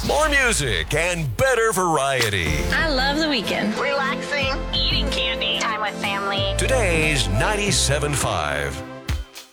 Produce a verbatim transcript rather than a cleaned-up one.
More music and better variety. I love the weekend. Relaxing, eating candy, time with family. Today's ninety-seven point five.